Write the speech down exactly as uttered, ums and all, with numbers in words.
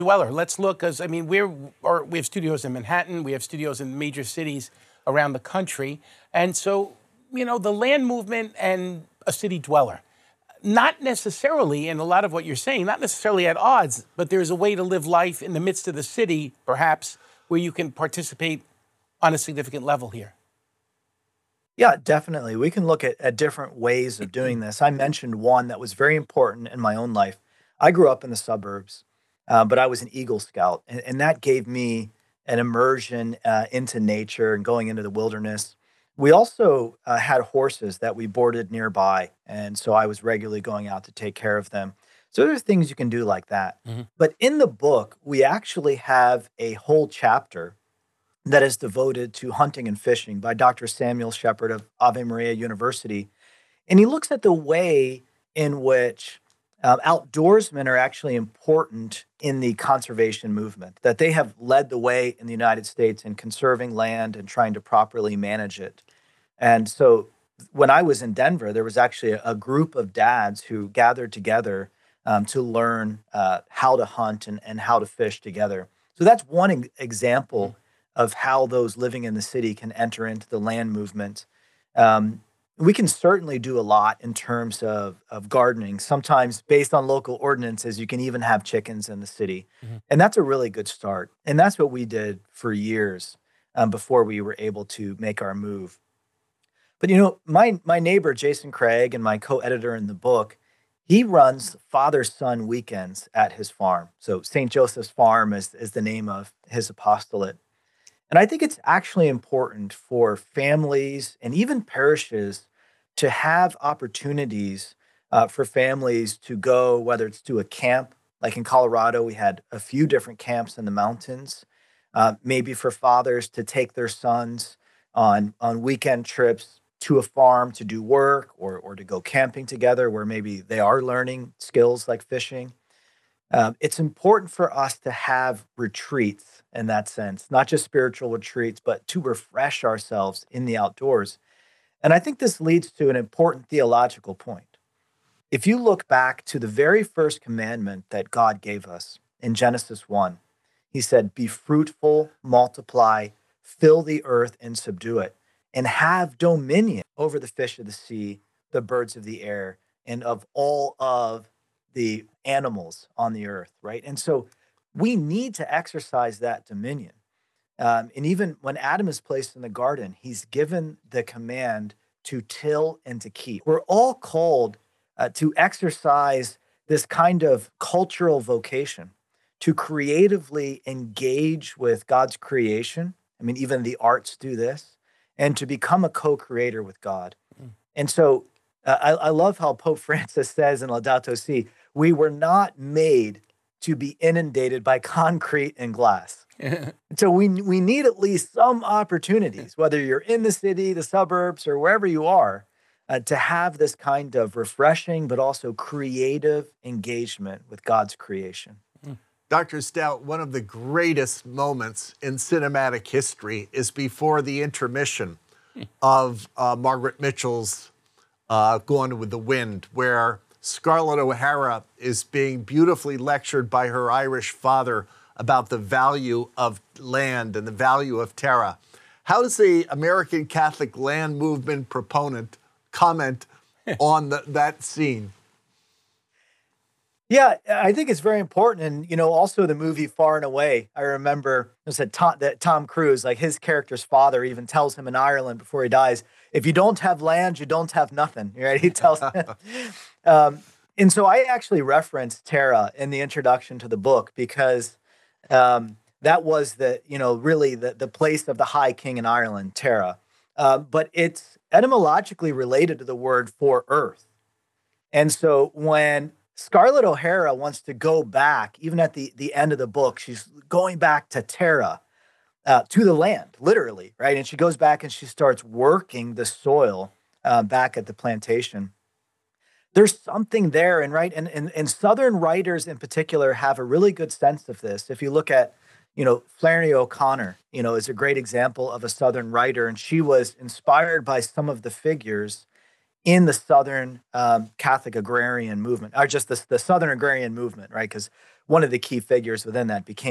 Dweller. Let's look, as I mean, we're or we have studios in Manhattan, we have studios in major cities around the country, and so you know the land movement and a city dweller, not necessarily, in a lot of what you're saying, not necessarily at odds, but there's a way to live life in the midst of the city, perhaps, where you can participate on a significant level here. Yeah, definitely. We can look at, at different ways of doing this. I mentioned one that was very important in my own life. I grew up in the suburbs, uh, but I was an Eagle Scout, and, and that gave me an immersion uh, into nature and going into the wilderness. We also uh, had horses that we boarded nearby, and so I was regularly going out to take care of them. So there's things you can do like that. Mhm. But in the book, we actually have a whole chapter that is devoted to hunting and fishing by Doctor Samuel Shepard of Ave Maria University. And he looks at the way in which um, outdoorsmen are actually important in the conservation movement, that they have led the way in the United States in conserving land and trying to properly manage it. And so when I was in Denver, there was actually a, a group of dads who gathered together um, to learn uh, how to hunt and, and how to fish together. So that's one e- example of how those living in the city can enter into the land movement. Um, we can certainly do a lot in terms of, of gardening. Sometimes, based on local ordinances, you can even have chickens in the city. Mhm. And that's a really good start. And that's what we did for years um, before we were able to make our move. But you know, my my neighbor Jason Craig and my co-editor in the book, he runs father-son weekends at his farm. So Saint Joseph's Farm is, is the name of his apostolate. And I think it's actually important for families and even parishes to have opportunities uh, for families to go, whether it's to a camp, like in Colorado, we had a few different camps in the mountains. Uh, maybe for fathers to take their sons on on weekend trips to a farm to do work or or to go camping together, where maybe they are learning skills like fishing. Um, it's important for us to have retreats in that sense, not just spiritual retreats, but to refresh ourselves in the outdoors. And I think this leads to an important theological point. If you look back to the very first commandment that God gave us in Genesis one, he said, "Be fruitful, multiply, fill the earth and subdue it, and have dominion over the fish of the sea, the birds of the air, and of all of the animals on the earth," right? And so we need to exercise that dominion. Um, and even when Adam is placed in the garden, he's given the command to till and to keep. We're all called uh, to exercise this kind of cultural vocation, to creatively engage with God's creation. I mean, even the arts do this, and to become a co creator with God. And so uh, I, I love how Pope Francis says in Laudato Si, we were not made to be inundated by concrete and glass. So we we need at least some opportunities, whether you're in the city, the suburbs, or wherever you are, uh, to have this kind of refreshing but also creative engagement with God's creation. Doctor Stout, one of the greatest moments in cinematic history is before the intermission of uh, Margaret Mitchell's uh, Gone with the Wind, where Scarlett O'Hara is being beautifully lectured by her Irish father about the value of land and the value of terra. How does the American Catholic land movement proponent comment on the, that scene? Yeah, I think it's very important. And, you know, also the movie Far and Away, I remember it said Tom, that Tom Cruise, like his character's father even tells him in Ireland before he dies, if you don't have land, you don't have nothing, right? He tells him. um, and so I actually referenced Tara in the introduction to the book because um, that was the, you know, really the, the place of the High King in Ireland, Tara. Uh, but it's etymologically related to the word for earth. And so when Scarlett O'Hara wants to go back, even at the, the end of the book, she's going back to Terra, uh, to the land, literally, right? And she goes back and she starts working the soil uh, back at the plantation. There's something there, and right, and, and and Southern writers in particular have a really good sense of this. If you look at, you know, Flannery O'Connor, you know, is a great example of a Southern writer, and she was inspired by some of the figures in the Southern um, Catholic agrarian movement, or just the, the Southern agrarian movement, right? Because one of the key figures within that became